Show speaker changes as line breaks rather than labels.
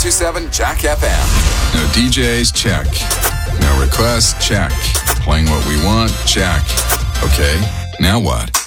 102.7 Jack FM.
No DJs? Check. No requests? Check. Playing what we want? Check. Okay, now what?